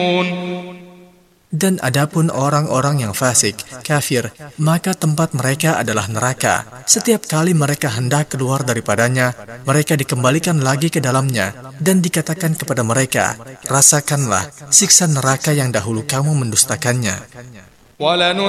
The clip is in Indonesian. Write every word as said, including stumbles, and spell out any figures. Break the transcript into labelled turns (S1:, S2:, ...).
S1: Dan adapun orang-orang yang fasik, kafir, maka tempat mereka adalah neraka. Setiap kali mereka hendak keluar daripadanya, mereka dikembalikan lagi ke dalamnya, dan dikatakan kepada mereka, rasakanlah siksa neraka yang dahulu kamu mendustakannya.